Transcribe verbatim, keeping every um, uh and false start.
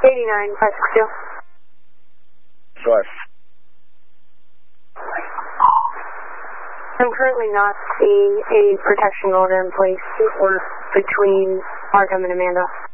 eighty-nine, five six two. Source. I'm currently not seeing a protection order in place or between Markham and Amanda.